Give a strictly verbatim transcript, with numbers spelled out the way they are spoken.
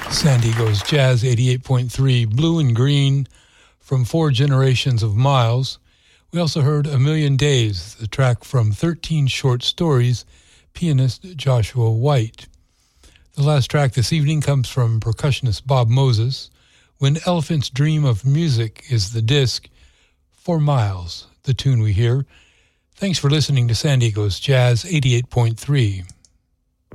San Diego's Jazz eighty-eight point three, Blue and Green from Four Generations of Miles. We also heard A Million Days, the track from thirteen Short Stories, pianist Joshua White. The last track this evening comes from percussionist Bob Moses. When Elephants Dream of Music is the disc, For Miles, the tune we hear. Thanks for listening to San Diego's Jazz eighty-eight point three.